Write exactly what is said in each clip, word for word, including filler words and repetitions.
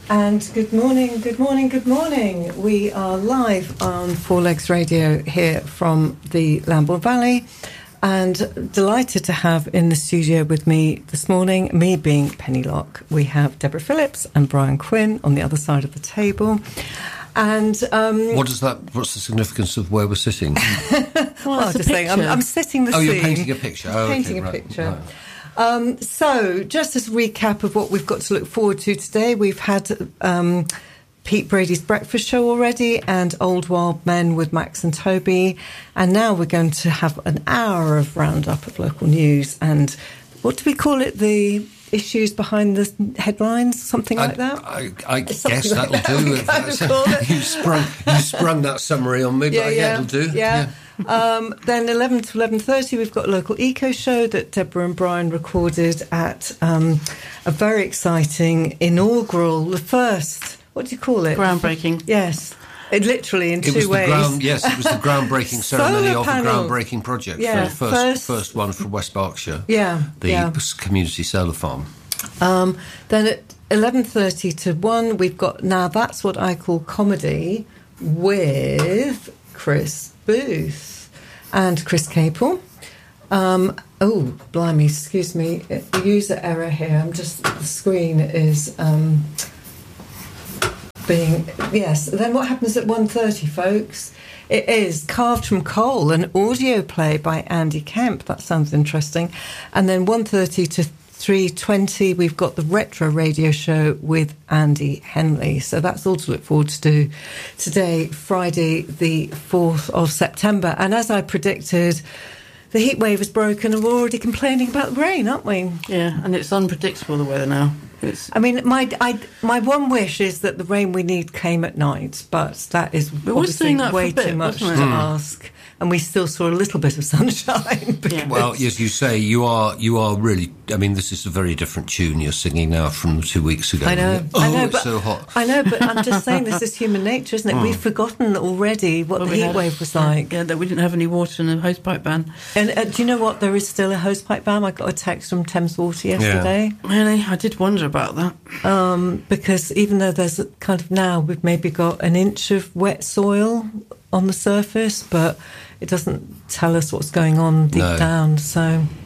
And good morning, good morning, good morning. We are live on Four Legs Radio here from the Lambourn Valley, and delighted to have in the studio with me this morning, me being Penny Locke, we have Deborah Phillips and Brian Quinn on the other side of the table. And um, what does that? What's the significance of where we're sitting? well, well just saying, I'm, I'm setting the oh, scene. Oh, you're painting a picture. Oh, painting okay, a right, picture. Right. Um, so, just as a recap of what we've got to look forward to today, we've had um, Pete Brady's Breakfast Show already and Old Wild Men with Max and Toby, and now we're going to have an hour of roundup of local news and what do we call it? The issues behind the headlines, something like I, that. I, I guess like that'll that. do. Kind of you sprung, you sprung that summary on me, yeah, but yeah, yeah, it'll do. Yeah. yeah. um, then eleven to eleven thirty, we've got a local eco show that Deborah and Brian recorded at um, a very exciting inaugural, the first. What do you call it? Groundbreaking. Yes. It literally in it two was ways. The ground, yes, it was the groundbreaking ceremony Solar of panel. the groundbreaking project. Yeah, for the first, first, first one from West Berkshire. Yeah, the yeah. community solar farm. Um, then at eleven thirty to one, we've got Now That's What I Call Comedy with Chris Booth and Chris Capel. Um, oh, blimey, excuse me, user error here. I'm just, the screen is um, being, yes. Then what happens at one thirty, folks? It is Carved from Coal, an audio play by Andy Kemp. That sounds interesting. And then one thirty to three twenty, we've got the Retro Radio Show with Andy Henley. So that's all to look forward to today, Friday, the fourth of September. And as I predicted, the heat wave is broken and we're already complaining about the rain, aren't we? Yeah, and it's unpredictable, the weather now. It's... I mean, my I, my one wish is that the rain we need came at night, but that is obviously that way bit, too much to mm. ask. And we still saw a little bit of sunshine. Yeah. Well, as you say, you are you are really. I mean, this is a very different tune you're singing now from two weeks ago. I know. Oh, I know, it's but, so hot. I know, but I'm just saying this is human nature, isn't it? Mm. We've forgotten already what well, the we heat wave was like. Yeah, that we didn't have any water in the hosepipe ban. And uh, do you know what? There is still a hosepipe ban. I got a text from Thames Water yesterday. Yeah. Really? I did wonder about that. Um, because even though there's a kind of now we've maybe got an inch of wet soil on the surface, but it doesn't tell us what's going on deep no. down. So,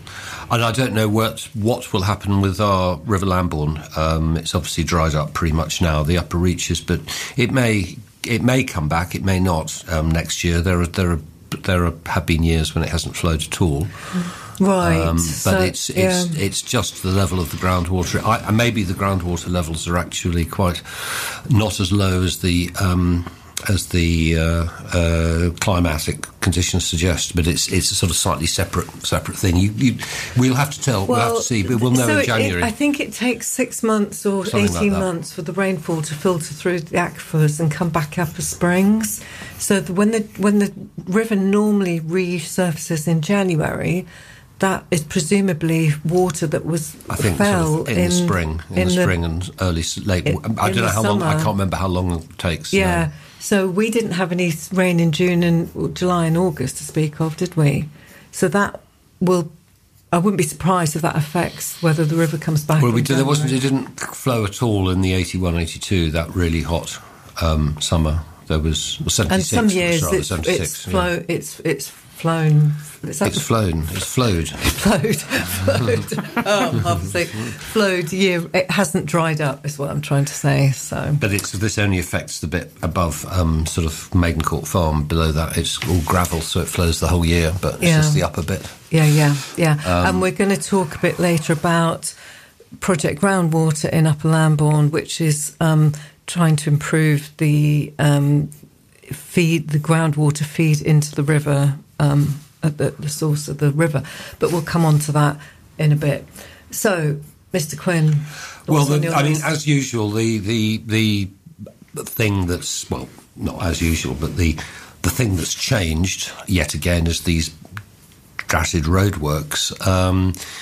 and I don't know what what will happen with our River Lambourn. Um, it's obviously dried up pretty much now, the upper reaches, but it may it may come back. It may not um, next year. There are there are there are, have been years when it hasn't flowed at all. Right, um, but so, it's it's yeah. it's just the level of the groundwater. I, maybe the groundwater levels are actually quite not as low as the. Um, as the uh, uh, climatic conditions suggest, but it's it's a sort of slightly separate separate thing. You, you, we'll have to tell, well, we'll have to see, but we'll know so in January. It, I think it takes six months or Something eighteen like months for the rainfall to filter through the aquifers and come back up as springs. So the, when the when the river normally resurfaces in January, that is presumably water that was I think fell sort of in, in the spring, in, in the, the spring and early late. In, I don't know how summer. long. I can't remember how long it takes. Yeah. No. So we didn't have any rain in June and July and August to speak of, did we? So that will, I wouldn't be surprised if that affects whether the river comes back. Well, we did, there wasn't, it didn't flow at all in the eighty-one eighty-two, that really hot um, summer. There was well, seventy-six. And some years rather, it's, it's, flow, yeah. it's, it's flown. It's flown. It's flowed. flowed. flowed. Oh, obviously, flowed. Yeah, it hasn't dried up, is what I'm trying to say. So, but it's this only affects the bit above, um, sort of Maidencourt Farm. Below that, it's all gravel, so it flows the whole year. But it's yeah. just the upper bit. Yeah, yeah, yeah. Um, and we're going to talk a bit later about Project Groundwater in Upper Lambourn, which is um, trying to improve the um, feed, the groundwater feed into the river. Um, at the, the source of the river, but we'll come on to that in a bit. So, Mister Quinn, well, the, I mean, as usual, the, the the thing that's well, not as usual, but the the thing that's changed yet again is these dratted roadworks. Um,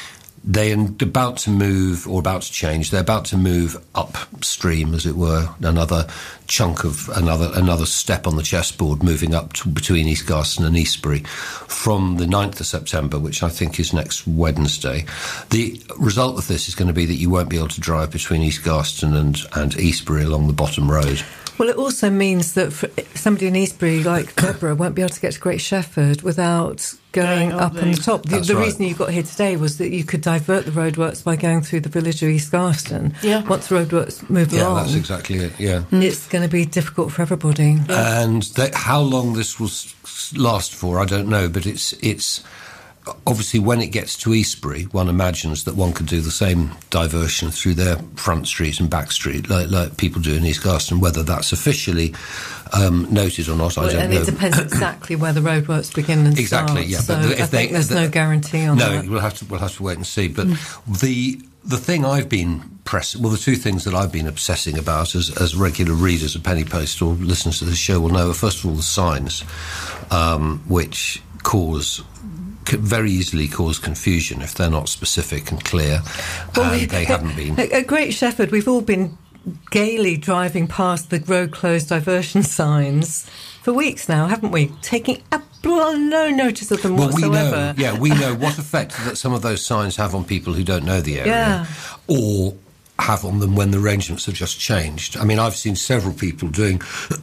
they're about to move, or about to change. They're about to move upstream, as it were, another chunk of another another step on the chessboard, moving up to, between East Garston and Eastbury from the ninth of September, which I think is next Wednesday. The result of this is going to be that you won't be able to drive between East Garston and, and Eastbury along the bottom road. Well, it also means that for somebody in Eastbury like Deborah won't be able to get to Great Shefford without going Going up up on the the- top. The, That's the right. reason you got here today was that you could divert the roadworks by going through the village of East Garston. Yeah. Once the roadworks move Yeah, along, that's exactly it, yeah. it's going to be difficult for everybody. And they, how long this will s- last for, I don't know, but it's it's obviously when it gets to Eastbury, one imagines that one could do the same diversion through their front street and back street, like, like people do in East Garston. Whether that's officially um, noted or not, I Well, don't and know. it depends exactly where the roadworks begin and Exactly, start. yeah, So but the- if I they- think there's the- no guarantee on No, that. we'll have to we'll have to wait and see. But the the thing I've been pressing, well, the two things that I've been obsessing about as as regular readers of Penny Post or listeners to the show will know are, first of all, the signs, um, which cause could very easily cause confusion if they're not specific and clear, Well, and we- they haven't been. At, at Great Shefford, we've all been gaily driving past the road closed diversion signs for weeks now, haven't we? Taking a bl- no notice of them Well, we whatsoever. know, yeah, we know what effect that some of those signs have on people who don't know the area, Yeah. or have on them when the arrangements have just changed. I mean, I've seen several people doing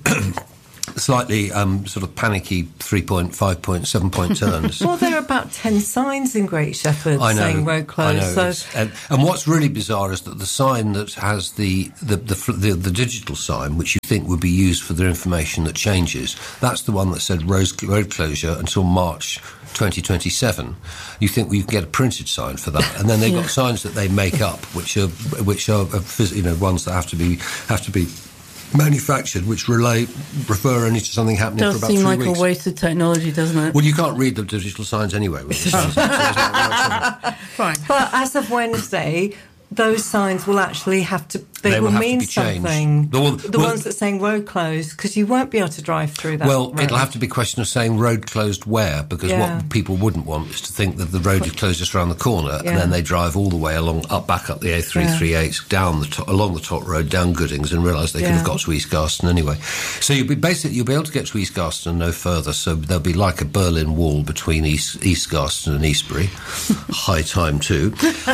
slightly um, sort of panicky three-point, five-point, seven-point turns. Well, there are about ten signs in Great Shefford I know, saying road closed. I know. So It's- And, and what's really bizarre is that the sign that has the the, the fl- the the digital sign, which you think would be used for the information that changes, that's the one that said road, road closure until March twenty twenty-seven. You think we can get a printed sign for that, and then they've got signs that they make up, which are which are uh, phys- you know ones that have to be have to be manufactured, which relate refer only to something happening Does for about seem three like weeks. a wasted technology, doesn't it? Well, you can't read the digital signs anyway. With the signs. So there's not much of it. Fine. but as of Wednesday, those signs will actually have to, they, They will, will have to mean be changed. something. The one- the well- ones that saying road closed, because you won't be able to drive through that. Well, road. it'll have to be a question of saying road closed where, because Yeah. what people wouldn't want is to think that the road is closed just around the corner, Yeah. and then they drive all the way along, up back up the A three thirty-eight, down the top, along the top road, down Goodings, and realise they could Yeah. have got to East Garston anyway. So you'll be basically you'll be able to get to East Garston and no further. So there'll be like a Berlin Wall between East East Garston and Eastbury. High time too,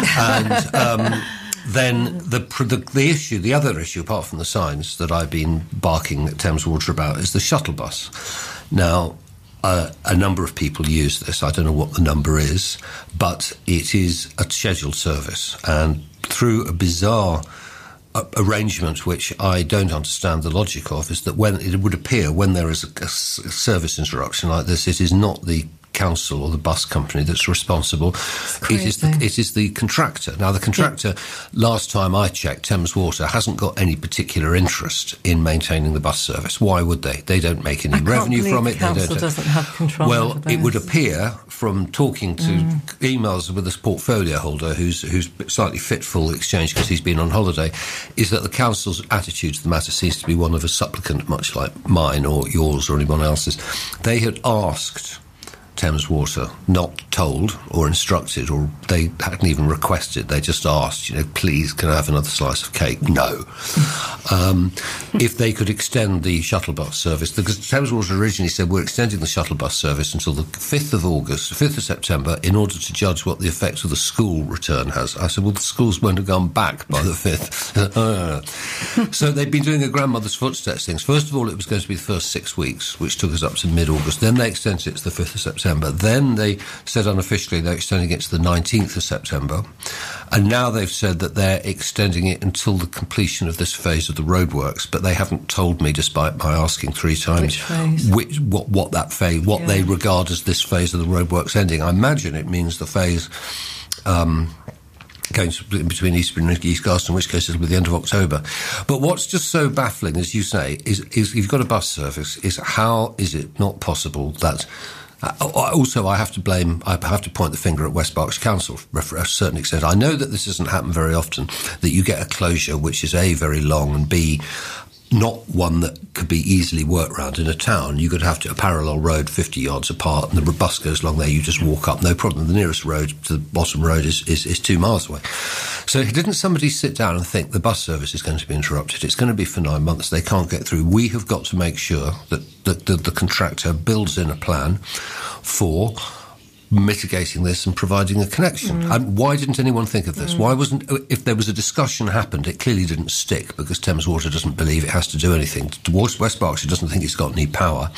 and. Um, Then the, the the issue, the other issue, apart from the signs that I've been barking at Thames Water about, is the shuttle bus. Now, uh, a number of people use this. I don't know what the number is, but it is a scheduled service, and through a bizarre uh, arrangement, which I don't understand the logic of, is that when it would appear when there is a, a s- a service interruption like this, it is not the council or the bus company that's responsible. It is the, crazy. it is the contractor. Now, the contractor, last time I checked, Thames Water, hasn't got any particular interest in maintaining the bus service. Why would they? They don't make any I can't revenue believe from the it. council they don't. doesn't have control Well, over it would this. appear from talking to emails with this portfolio holder, who's who's slightly fitful exchange because he's been on holiday, is that the council's attitude to the matter seems to be one of a supplicant, much like mine or yours or anyone else's. They had asked Thames Water, not told or instructed, or they hadn't even requested. They just asked, you know, please, can I have another slice of cake? No. um, if they could extend the shuttle bus service, because Thames Water originally said we're extending the shuttle bus service until the fifth of August, fifth of September, in order to judge what the effect of the school return has. I said, well, the schools won't have gone back by the fifth. So they've been doing a grandmother's footsteps things. First of all, it was going to be the first six weeks, which took us up to mid-August. Then they extended it to the fifth of September. Then they said unofficially they're extending it to the nineteenth of September. And now they've said that they're extending it until the completion of this phase of the roadworks. But they haven't told me, despite my asking three times, Which phase? which, what, what that phase, what Yeah. they regard as this phase of the roadworks ending. I imagine it means the phase um, going to, between Eastbury and East Garston, in which case it'll be the end of October. But what's just so baffling, as you say, is, is you've got a bus service, is how is it not possible that... Uh, also, I have to blame, I have to point the finger at West Berkshire Council for a certain extent. I know that this doesn't happen very often, that you get a closure which is A, very long, and B, not one that could be easily worked around in a town. You could have to, a parallel road fifty yards apart, and the bus goes along there, you just walk up, no problem. The nearest road to the bottom road is, is, is two miles away. So didn't somebody sit down and think the bus service is going to be interrupted? It's going to be for nine months. They can't get through. We have got to make sure that the, the, the contractor builds in a plan for mitigating this and providing a connection. Mm. And why didn't anyone think of this? Mm. Why wasn't, if there was a discussion happened, it clearly didn't stick because Thames Water doesn't believe it has to do anything. West Berkshire doesn't think it's got any power.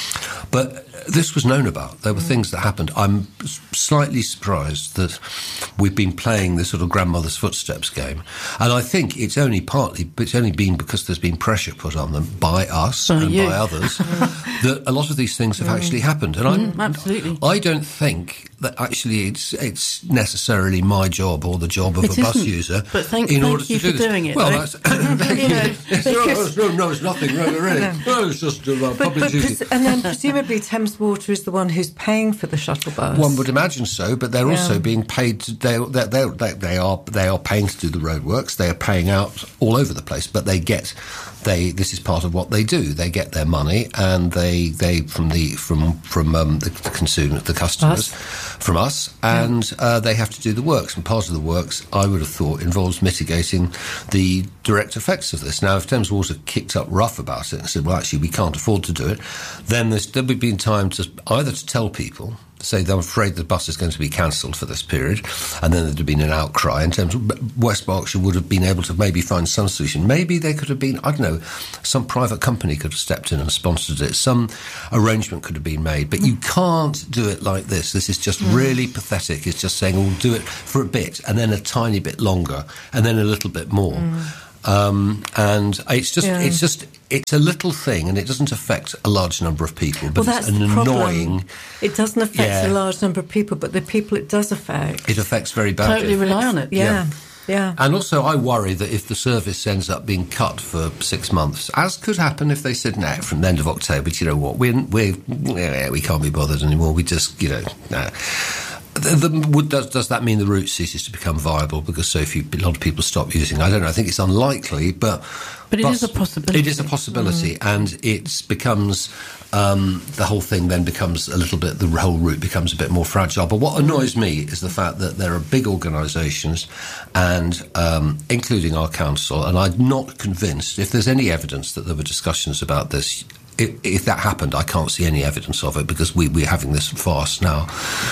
But this was known about. There were mm. things that happened. I'm slightly surprised that we've been playing this sort of grandmother's footsteps game. And I think it's only partly, it's only been because there's been pressure put on them by us by and you. by others that a lot of these things have mm. actually happened. And mm, I, absolutely. I don't think that actually it's it's necessarily my job or the job of it a bus isn't. user but thank, in thank order you to do for this. doing it. Well, though. that's, thank you. Know, yes, because, no, no, it's nothing, really. really. No. no, it's just uh, but, public but, duty. And then presumably Thames Water is the one who's paying for the shuttle bus. One would imagine so, but they're yeah. also being paid. To, they, they, they, they, they are they are paying to do the roadworks. They are paying out all over the place, but they get. They this is part of what they do. They get their money, and they they from the from from um, the, the consumer, the customers, us. from us, and yeah. uh, they have to do the works. And part of the works, I would have thought, involves mitigating the direct effects of this. Now, if Thames Water kicked up rough about it and said, "Well, actually, we can't afford to do it," then there's, there would be time to either to tell people. Say they're afraid the bus is going to be cancelled for this period, and then there'd have been an outcry in terms of West Berkshire would have been able to maybe find some solution. Maybe they could have been, I don't know, some private company could have stepped in and sponsored it. Some arrangement could have been made, but you can't do it like this. This is just mm. really pathetic. It's just saying, we'll do it for a bit, and then a tiny bit longer, and then a little bit more. Mm. Um, and it's just, yeah. it's just, it's a little thing, and it doesn't affect a large number of people. But well, it's an annoying. It doesn't affect yeah. a large number of people, but the people it does affect, it affects very badly. Totally rely on it. Yeah. yeah. Yeah. And also, I worry that if the service ends up being cut for six months, as could happen if they said, "No, nah, from the end of October, but you know what, we we we can't be bothered anymore. We just, you know." Nah. The, the, would, does, does that mean the route ceases to become viable because so few, a lot of people stop using it? I don't know. I think it's unlikely, but... But it is a possibility. It is a possibility, mm. and it becomes... Um, the whole thing then becomes a little bit... The whole route becomes a bit more fragile. But what annoys me is the fact that there are big organisations, and um, including our council, and I'm not convinced, if there's any evidence that there were discussions about this... If, if that happened, I can't see any evidence of it because we, we're having this farce now.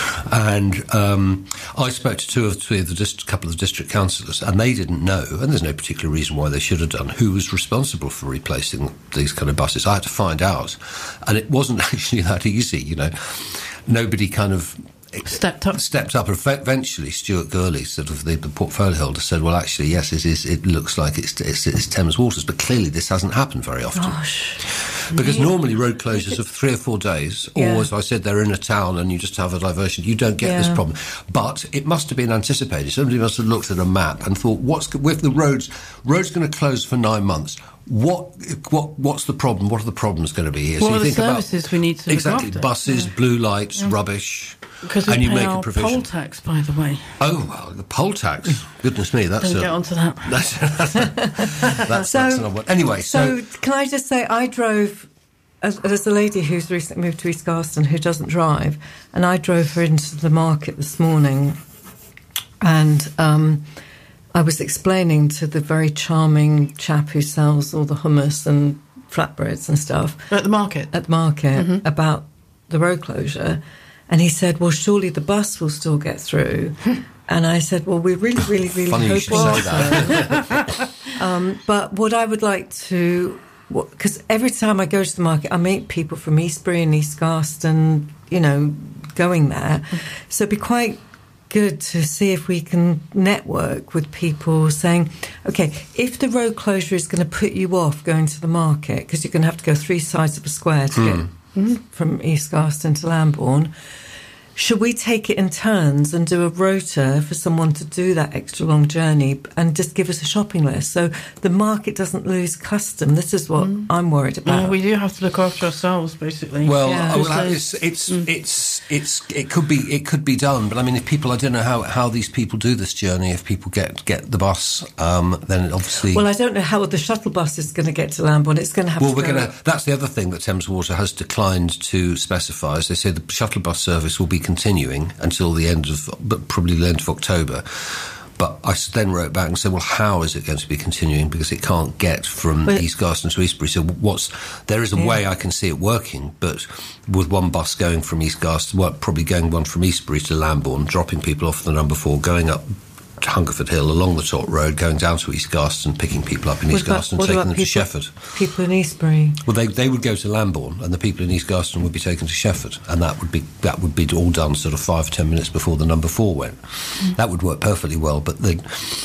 And um, I spoke to two or three of the dist- couple of district councillors, and they didn't know, and there's no particular reason why they should have done, who was responsible for replacing these kind of buses. I had to find out, and it wasn't actually that easy. You know, nobody kind of. Stepped up. Stepped up. Eventually, Stuart Gurley, sort of the, the portfolio holder, said, "Well, actually, yes, it is. It looks like it's, it's, it's Thames Waters, but clearly this hasn't happened very often." Gosh. Because yeah. normally road closures of three or four days, yeah. or as I said, they're in a town and you just have a diversion. You don't get yeah. this problem. But it must have been anticipated. Somebody must have looked at a map and thought, "What's with the roads? Roads going to close for nine months." What what what's the problem? What are the problems going to be here? What so you are the think services about, we need to exactly look after? buses, yeah. blue lights, yeah. rubbish, because we and you pay make our a provision. poll tax, by the way. Oh well, the poll tax. Goodness me, that's Don't a, get onto that. That's that's, that's, so, that's another one. Anyway, so, so can I just say, I drove. As, there's a lady who's recently moved to East Garston who doesn't drive, and I drove her into the market this morning, and um, I was explaining to the very charming chap who sells all the hummus and flatbreads and stuff at the market at the market mm-hmm. about the road closure, and he said, "Well, surely the bus will still get through." And I said, "Well, we really, really, really Funny hope you should say that. um, but what I would like to." Because every time I go to the market, I meet people from Eastbury and East Garston, you know, going there. So it'd be quite good to see if we can network with people saying, OK, if the road closure is going to put you off going to the market, because you're going to have to go three sides of a square to mm. get from East Garston to Lambourne, should we take it in turns and do a rota for someone to do that extra long journey and just give us a shopping list so the market doesn't lose custom? This is what mm. I'm worried about. Well, we do have to look after ourselves, basically. Well, Yeah. uh, well it's it's, mm. it's it's it could be it could be done, but I mean, if people, I don't know how, how these people do this journey. If people get get the bus, um, then obviously. Well, I don't know how the shuttle bus is going to get to Lambourne. It's going to have well, to. Well, we're go going to. That's the other thing that Thames Water has declined to specify. As they say, the shuttle bus service will be continuing until the end of, but probably the end of October. But I then wrote back and said, well, how is it going to be continuing? Because it can't get from but, East Garston to Eastbury. So what's, there is a yeah. way I can see it working, but with one bus going from East Garston, well, probably going one from Eastbury to Lambourne, dropping people off the number four, going up to Hungerford Hill along the top road, going down to East Garston, picking people up in East Garston and taking them people, to Shefford. People in Eastbury. Well, they they would go to Lambourne, and the people in East Garston would be taken to Shefford, and that would be that would be all done sort of five ten minutes before the number four went. Mm. That would work perfectly well, but the.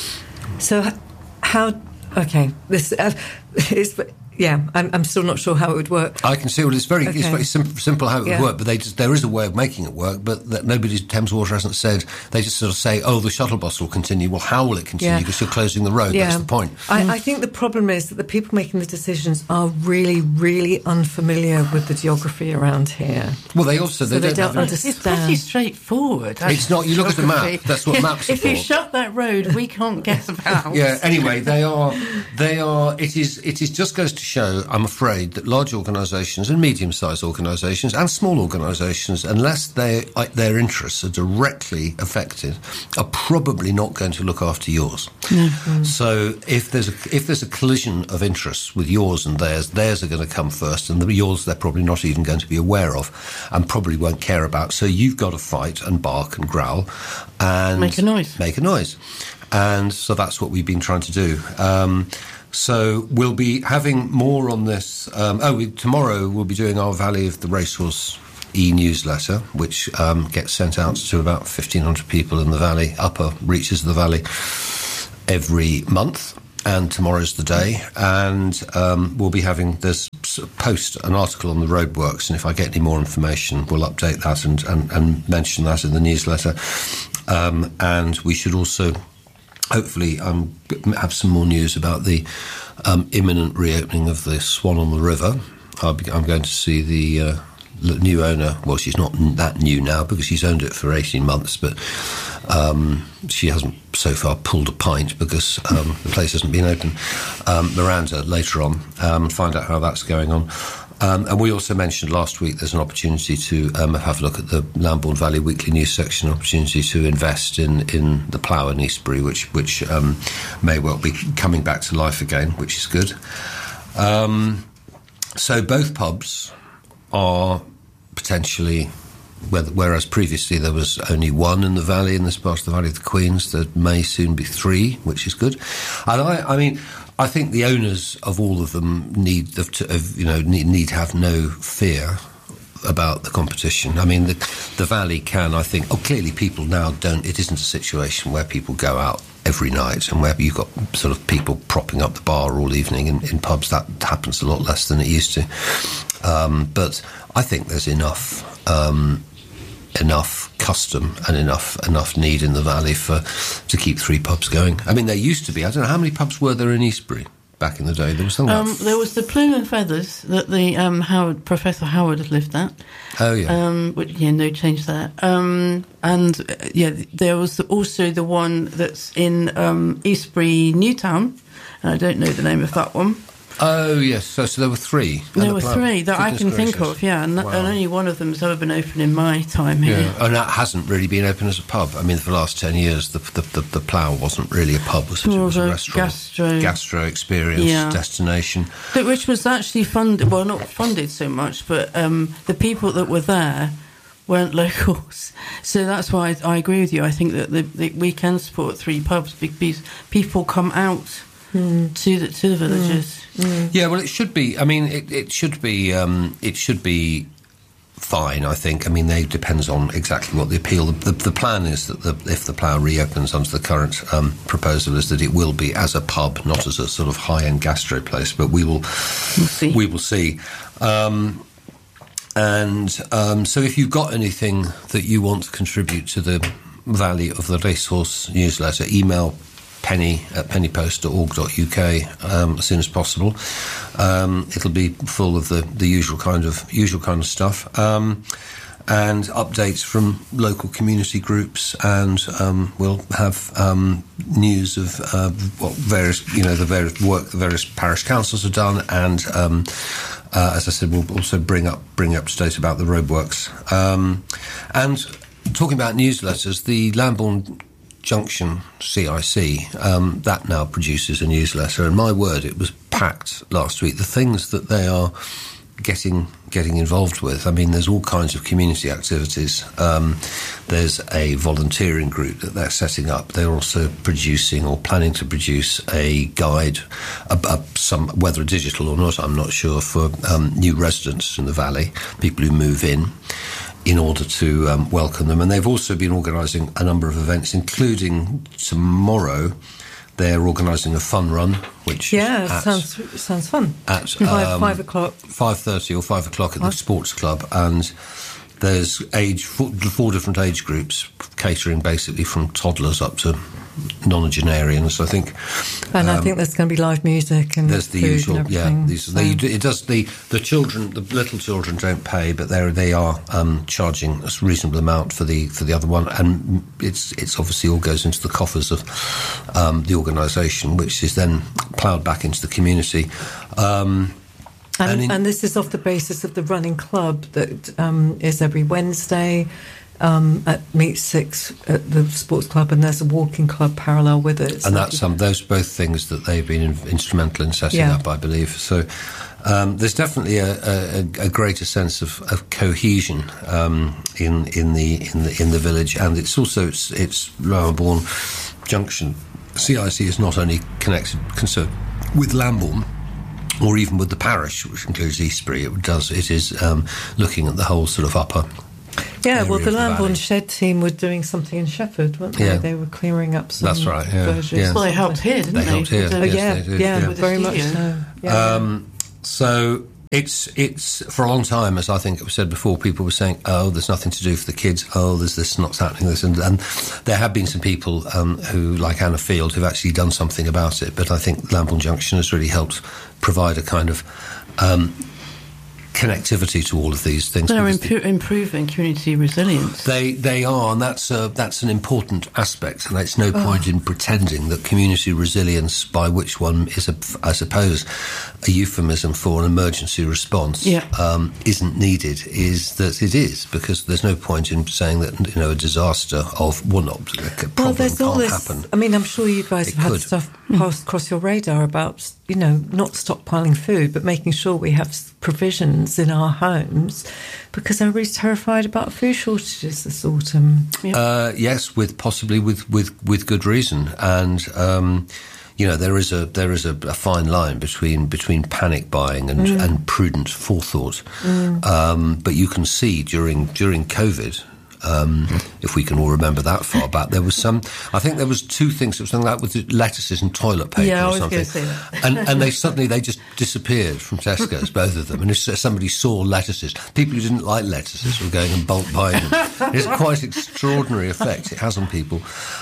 So, how? Okay, this uh, is. Yeah, I'm, I'm still not sure how it would work. I can see. Well, it's very, okay. it's very sim- simple how it yeah. would work, but they just, there is a way of making it work. But that nobody, Thames Water hasn't said. They just sort of say, "Oh, the shuttle bus will continue." Well, how will it continue? Yeah. Because you're closing the road. Yeah. That's the point. I, mm. I think the problem is that the people making the decisions are really, really unfamiliar with the geography around here. Well, they also they, so they don't, don't have understand. It's pretty straightforward. It's not. You look at the map. That's what maps are If for. you shut that road, we can't get about. Yeah. Anyway, they are. They are. It is. It is just goes to show, I'm afraid, that large organisations and medium-sized organisations and small organisations, unless they, their interests are directly affected, are probably not going to look after yours. Mm-hmm. So if there's a, if there's a collision of interests with yours and theirs, theirs are going to come first, and the, yours they're probably not even going to be aware of, and probably won't care about. So you've got to fight and bark and growl and make a noise. Make a noise, and so that's what we've been trying to do. Um, So we'll be having more on this. Um, oh, we, tomorrow we'll be doing our Valley of the Racehorse e-newsletter, which um, gets sent out to about fifteen hundred people in the valley, upper reaches of the valley, every month. And tomorrow's the day. And um, we'll be having this post an article on the roadworks. And if I get any more information, we'll update that and, and, and mention that in the newsletter. Um, and we should also hopefully um, have some more news about the um, imminent reopening of the Swan on the River. I'll be, I'm going to see the uh, new owner. Well, she's not that new now because she's owned it for eighteen months, but um, she hasn't so far pulled a pint because um, the place hasn't been open. Um, Miranda later on, um, find out how that's going on. Um, and we also mentioned last week there's an opportunity to um, have a look at the Lambourne Valley Weekly News section, an opportunity to invest in, in the Plough in Eastbury, which which um, may well be coming back to life again, which is good. Um, so both pubs are potentially, whereas previously there was only one in the valley, in this part of the Valley of the Queens, there may soon be three, which is good. And I, I mean... I think the owners of all of them need, to, you know, need, need to have no fear about the competition. I mean, the, the Valley can, I think... Oh, clearly people now don't... It isn't a situation where people go out every night and where you've got sort of people propping up the bar all evening in, in pubs. That happens a lot less than it used to. Um, but I think there's enough... Um, enough custom and enough enough need in the valley for to keep three pubs going. I mean, there used to be, I don't know, how many pubs were there in Eastbury back in the day? There was something um, like there was the Plume and Feathers that the um, Howard Professor Howard had lived at. Oh yeah. Um, which, yeah, no change there. Um, and uh, yeah, there was also the one that's in um, Eastbury Newtown, and I don't know the name of that one. Oh yes, so, so there were three. There were three that I can think of, yeah, and, wow. and only one of them has ever been open in my time here. Yeah. And that hasn't really been open as a pub. I mean, for the last ten years, the the, the, the Plough wasn't really a pub, was it? It was a restaurant, gastro, gastro experience, yeah. destination, but which was actually funded. Well, not funded so much, but um, the people that were there weren't locals, so that's why I, I agree with you. I think that the, the, we can support three pubs because people come out. Mm. To the to the villages. Mm. Mm. Yeah, well, it should be. I mean, it, it should be. Um, it should be fine. I think. I mean, it depends on exactly what the appeal. The, the, the plan is that the, if the Plough reopens under the current um, proposal, is that it will be as a pub, not as a sort of high-end gastro place. But we will. We'll see. We will see. Um, and um, so if you've got anything that you want to contribute to the Valley of the Racehorse newsletter, email penny at pennypost dot org dot U K um, as soon as possible. Um, it'll be full of the, the usual kind of usual kind of stuff. Um, and updates from local community groups, and um, we'll have um, news of uh, what various, you know, the various work the various parish councils have done, and um, uh, as I said, we'll also bring up bring up to date about the roadworks. Um, and talking about newsletters, the Lambourne Junction C I C, um, that now produces a newsletter, and my word, it was packed last week. The things that they are getting getting involved with. I mean, there's all kinds of community activities. Um, there's a volunteering group that they're setting up. They're also producing or planning to produce a guide, a, a, some whether digital or not, I'm not sure, for um, new residents in the valley, people who move in, in order to um, welcome them. And they've also been organising a number of events, including tomorrow. They're organising a fun run, which yeah, is at, sounds sounds fun. At five, um, five o'clock, five thirty or five o'clock at the sports club, and there's age four, four different age groups, catering basically from toddlers up to nonagenarians, I think. And um, I think there's going to be live music and there's the food usual, and yeah. These, so. they, it does the the children, the little children don't pay, but they they are um, charging a reasonable amount for the for the other one, and it's it's obviously all goes into the coffers of um, the organisation, which is then ploughed back into the community. Um, and, and, in, and this is off the basis of the running club that um, is every Wednesday. Um, at Meet Six at the sports club, and there's a walking club parallel with it. So and that's um, those both things that they've been in, instrumental in setting yeah. up, I believe. So um, there's definitely a, a, a greater sense of, of cohesion um, in in the in the in the village, and it's also it's, it's Lambourne Junction. C I C is not only connected concerned with Lambourne, or even with the parish, which includes Eastbury. It does. It is um, looking at the whole sort of upper. Yeah, well, the, the Lambourne valley. Shed team were doing something in Shefford, weren't they? Yeah. They were clearing up some That's right, yeah. versions. Yeah. Well, they helped here, didn't they? They helped here. The, Oh, yes, yeah, they did, yeah, yeah. With the very much studio. so. Yeah. Um, so it's it's for a long time, as I think it was said before, people were saying, "Oh, there's nothing to do for the kids. Oh, there's this not happening." This and, and there have been some people um, who, like Anna Field, who've actually done something about it. But I think Lambourne Junction has really helped provide a kind of Um, connectivity to all of these things. They're imp- impu- improving community resilience. They they are, and that's uh, that's an important aspect. And it's no Oh. point in pretending that community resilience, by which one is, a, I suppose, a euphemism for an emergency response, Yeah. um, isn't needed. Is that it is, because there's no point in saying that, you know, a disaster of well, not a problem well, there's all can't this. happen. I mean, I'm sure you guys It have could. had stuff pass across your radar about, you know, not stockpiling food, but making sure we have provisions in our homes, because everybody's terrified about food shortages this autumn. Yeah. Uh, yes, with possibly with, with, with good reason, and um, you know there is a there is a, a fine line between between panic buying and, Mm. and prudent forethought. Mm. Um, but you can see during during COVID. Um, if we can all remember that far back, there was some. I think there was two things. It was something like with lettuces and toilet paper Yeah, I or was something. gonna say that. and and they suddenly they just disappeared from Tesco's, both of them. And if somebody saw lettuces, people who didn't like lettuces were going and bulk buying them. It's quite extraordinary effect it has on people.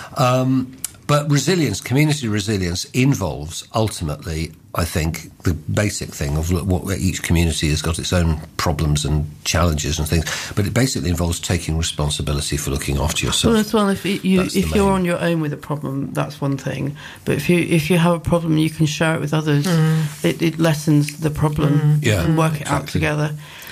Um, But resilience, community resilience, involves ultimately, I think, the basic thing of what each community has got its own problems and challenges and things. But it basically involves taking responsibility for looking after yourself. Well, as well, if you That's the if you're main- on your own with a problem, that's one thing. But if you if you have a problem, you can share it with others. Mm. It, it lessens the problem. Yeah, you can work it out exactly. together.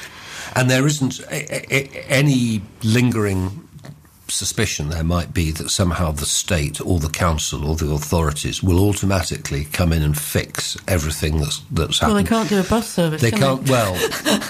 And there isn't a, a, any lingering suspicion there might be that somehow the state or the council or the authorities will automatically come in and fix everything that's that's Well, happened. they can't do a bus service. They can can't. They? Well,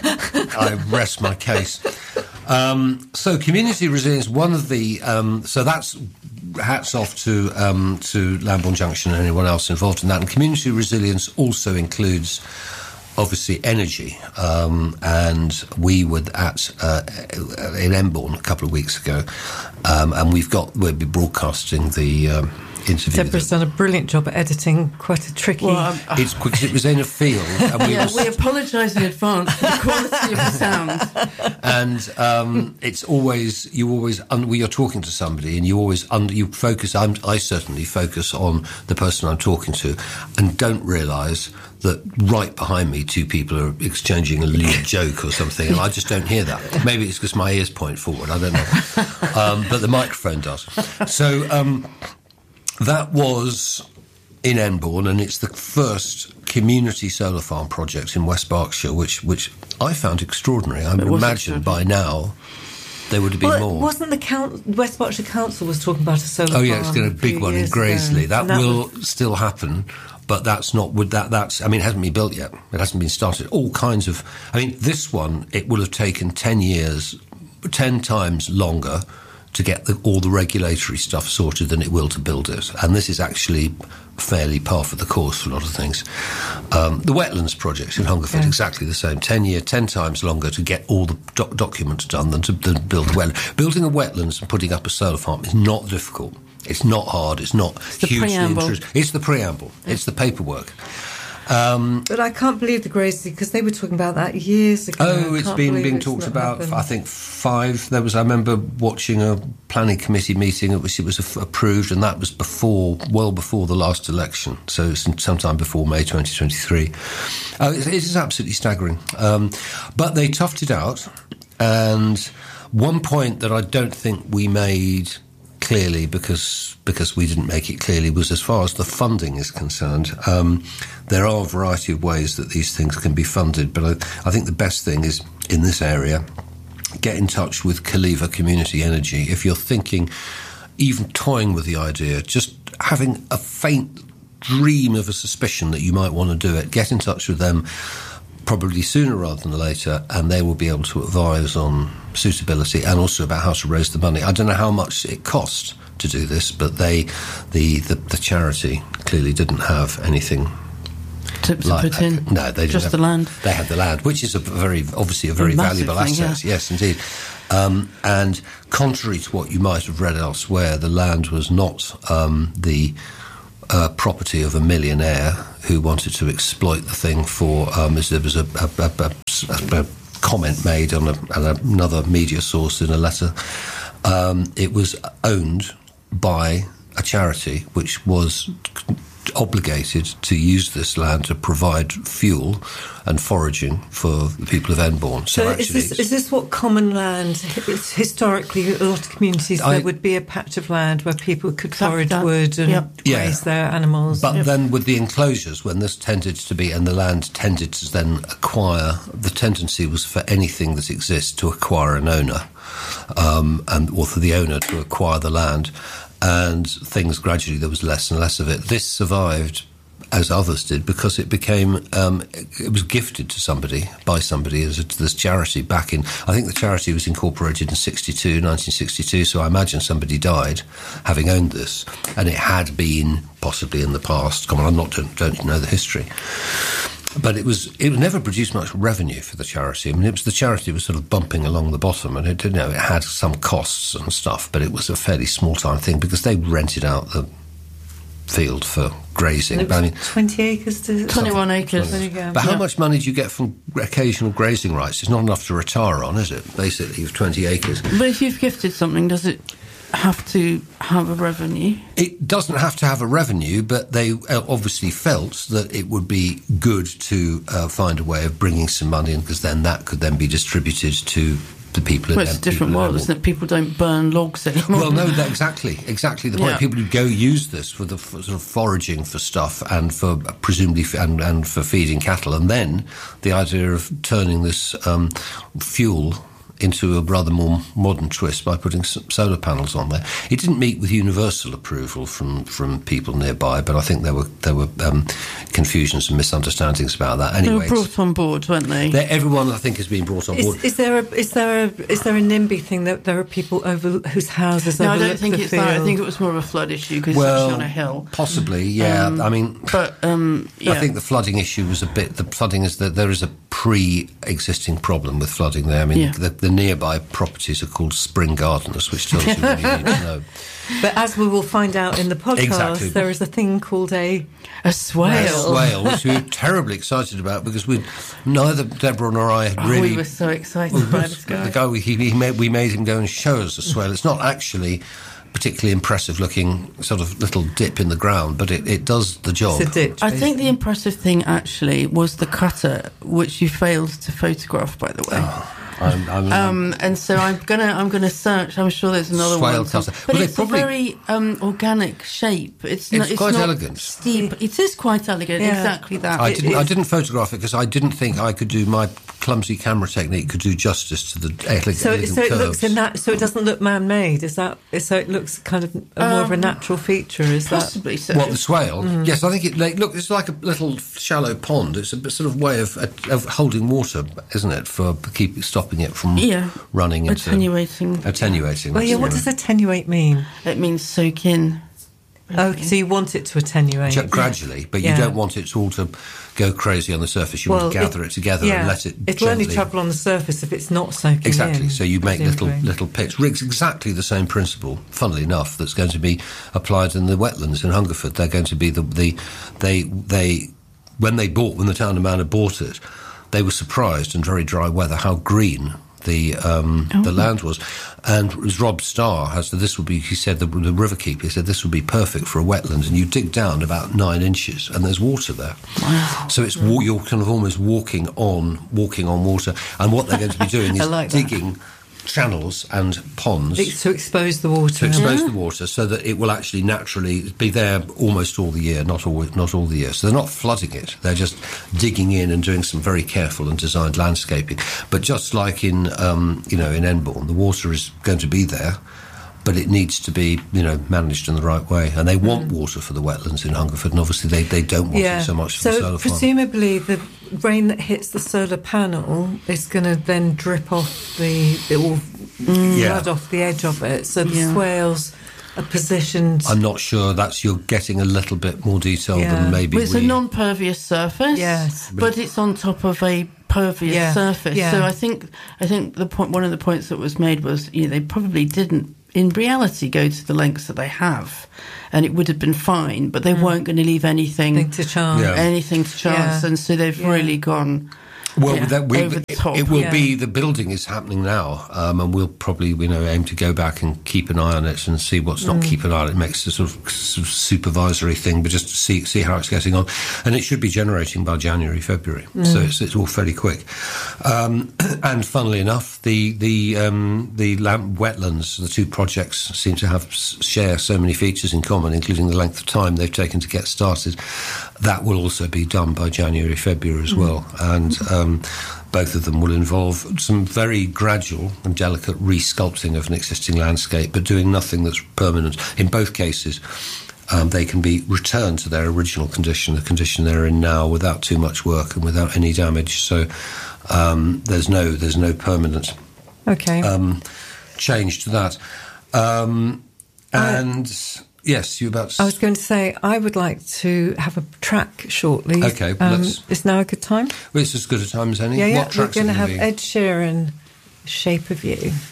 I rest my case. Um, so, community resilience. One of the um, so that's hats off to um, to Lambourne Junction and anyone else involved in that. And community resilience also includes, obviously, energy. Um, and we were at uh, in Emborne a couple of weeks ago, um, and we've got we'll be broadcasting the um, interview Deborah's them. done a brilliant job at editing quite a tricky... Well, um, It's because it was in a field. And we yeah, was, we apologise in advance for the quality of the sound. and um, it's always you always un, when you're talking to somebody, and you always under, you focus. I'm, I certainly focus on the person I'm talking to, and don't realise that right behind me, two people are exchanging a lewd joke or something, and I just don't hear that. Maybe it's because my ears point forward. I don't know, um, but the microphone does. So um, that was in Enbourne, and it's the first community solar farm project in West Berkshire, which which I found extraordinary. I would imagine by now there would have been well, more. Wasn't the count, West Berkshire Council was talking about a solar farm? Oh yeah, it's got a big few one in years Graiseley. ago. That, that will was... still happen, but that's not. Would that? That's. I mean, it hasn't been built yet. It hasn't been started. All kinds of. I mean, this one it will have taken ten years, ten times longer to get the, all the regulatory stuff sorted than it will to build it. And this is actually fairly par for the course for a lot of things. Um, the wetlands project in Hungerford, yeah. exactly the same. Ten year, ten times longer to get all the doc- documents done than to than build the wetlands. Building a wetlands and putting up a solar farm is not difficult. It's not hard. It's not it's hugely intrusive. It's the preamble. Yeah. It's the paperwork. Um, but I can't believe the Graiseley, because they were talking about that years ago. Oh, it's been being talked about. Happened. I think five. There was. I remember watching a planning committee meeting at which it was approved, and that was before, well before the last election. So it's sometime before May twenty twenty-three. Uh, it, it is absolutely staggering. Um, but they toughed it out, and one point that I don't think we made clearly, because because we didn't make it clearly, was as far as the funding is concerned. Um, there are a variety of ways that these things can be funded, but I, I think the best thing is, in this area, get in touch with Caliva Community Energy. If you're thinking, even toying with the idea, just having a faint dream of a suspicion that you might want to do it, get in touch with them probably sooner rather than later, and they will be able to advise on suitability and also about how to raise the money. I don't know how much it cost to do this, but they, the the, the charity clearly didn't have anything to, to like put that. in. No, they didn't just have, the land. They had the land, which is a very obviously a very a valuable thing, asset. yeah. Yes, indeed. Um, and contrary to what you might have read elsewhere, the land was not um, the Uh, property of a millionaire who wanted to exploit the thing for, um, as there was a, a, a, a, a comment made on, a, on another media source in a letter. Um, it was owned by a charity which was obligated to use this land to provide fuel and foraging for the people of Enbourne. So, so actually, is this, is this what common land? It's historically, a lot of communities, I, there would be a patch of land where people could forage that. wood and Yep. raise yeah. their animals. But yep. then with the enclosures, when this tended to be, and the land tended to then acquire, the tendency was for anything that exists to acquire an owner, um, and or for the owner to acquire the land. And things gradually, there was less and less of it. This survived, as others did, because it became, um, it was gifted to somebody, by somebody, as a, to this charity back in, I think the charity was incorporated in sixty-two, nineteen sixty-two, so I imagine somebody died having owned this, and it had been, possibly in the past, come on, I'm not, don't, don't know the history, but it was, it never produced much revenue for the charity. I mean, it was the charity was sort of bumping along the bottom, and it, you know, it had some costs and stuff, but it was a fairly small-time thing because they rented out the field for grazing. And it was I mean, twenty acres to... twenty-one acres. There you go. but how Yeah. much money do you get from occasional grazing rights? It's not enough to retire on, is it? Basically, with twenty acres. But if you've gifted something, does it have to have a revenue? It doesn't have to have a revenue, but they obviously felt that it would be good to uh, find a way of bringing some money in, because then that could then be distributed to the people. Well, in it's a different world, isn't it? People don't burn logs anymore. Well, no, that, exactly, exactly the point. Yeah. People would go use this for the for sort of foraging for stuff and for presumably f- and, and for feeding cattle, and then the idea of turning this um, fuel into a rather more modern twist by putting s- solar panels on there. It didn't meet with universal approval from, from people nearby, but I think there were there were um, confusions and misunderstandings about that. They Anyway, were brought on board, weren't they? everyone I think has been brought on board. Is, is there a is there a is there a NIMBY thing that there are people over whose houses No, I overlook don't think the it's field? that. I think it was more of a flood issue because it's well, actually on a hill. possibly, yeah. Um, I mean, But um, yeah. I think the flooding issue was a bit. The flooding is that there is a pre-existing problem with flooding there. I mean, Yeah. the, the the nearby properties are called Spring Gardeners, which tells you what you need to know. But as we will find out in the podcast, Exactly. there is a thing called a A swale. A swale, which we were terribly excited about because we neither Deborah nor I had Oh, really. we were so excited by this guy. The guy we, he, he made, we made him go and show us a swale. It's not actually particularly impressive looking sort of little dip in the ground, but it, it does the job. It's a ditch. I think basically. the impressive thing actually was the cutter, which you failed to photograph, by the way. Oh, I'm, I'm, Um, and so I'm gonna I'm gonna search. I'm sure there's another Swale one. cutter. But Well, it's they probably- a very um, organic shape. It's, not, It's it's quite not elegant. Steep. It is quite elegant. Yeah. Exactly that. I It didn't. I is- didn't photograph it because I didn't think I could do my clumsy camera technique could do justice to the ele- So, elegant so it curves. looks in that. So it doesn't look man-made. Is that? So it looks kind of a, more of a Um, natural feature. Is that? Possibly so. What, the swale? Mm. Yes, I think it. Like, look, it's like a little shallow pond. It's a bit sort of way of of holding water, isn't it, for keep stopping it from Yeah. running into Attenuating. attenuating. Well, yeah. that's What the does attenuate mean? It means soak in. Oh, so you want it to attenuate? Ju- gradually, but Yeah. you don't want it all to go crazy on the surface. You want to gather it, together yeah, and let it. It'll only gently- travel on the surface if it's not soaking Exactly. in. So you make little presumably. little pits. Rig's exactly the same principle. Funnily enough, that's going to be applied in the wetlands in Hungerford. They're going to be the the they they when they bought when the town of Manor bought it, they were surprised in very dry weather how green the um, Oh. the land was. And as Rob Starr has, this would be, he said, the, the river keeper, he said this would be perfect for a wetland. And you dig down about nine inches, and there's water there. Wow. So it's wa- you're kind of almost walking on walking on water. And what they're going to be doing I is like that. digging channels and ponds It's to expose the water. to expose the water, so that it will actually naturally be there almost all the year, not all not all the year. So they're not flooding it; they're just digging in and doing some very careful and designed landscaping. But just like in um, you know in Enbourne, the water is going to be there, but it needs to be you know managed in the right way. And they want water for the wetlands in Hungerford, and obviously they, they don't want yeah. it so much for so the solar farm. presumably the rain that hits the solar panel is going to then drip off the. It will Yeah. flood off the edge of it. So the Yeah. swales are positioned. I'm not sure. That's you're getting a little bit more detail Yeah. than maybe Well, it's we. a non-pervious surface. Yes. but it's on top of a pervious Yeah. surface. Yeah. So I think I think the point, one of the points that was made was, you know, they probably didn't, in reality, go to the lengths that they have, and it would have been fine, but they weren't going to leave anything, Thing to chance. Yeah. anything to chance, Yeah. and so they've Yeah. really gone. Well, Yeah, that we, over the it, top. it will Yeah. be, the building is happening now, um, and we'll probably, you know, aim to go back and keep an eye on it and see what's not keep an eye on it. It makes a sort of, sort of supervisory thing, but just to see see how it's getting on. And it should be generating by January, February. So it's, it's all fairly quick. Um, and funnily enough, the the um, the lamp wetlands, the two projects seem to have share so many features in common, including the length of time they've taken to get started. That will also be done by January, February as well. And um, both of them will involve some very gradual and delicate resculpting of an existing landscape, but doing nothing that's permanent. In both cases, um, they can be returned to their original condition, the condition they're in now, without too much work and without any damage. So um, there's no there's no permanent Okay. um, change to that. Um, and yes, you about. I was going to say I would like to have a track shortly. Okay, Um, let's- is now a good time? Well, it's as good a time as any. Yeah, yeah. What We're tracks going to are have gonna Ed Sheeran, "Shape of You."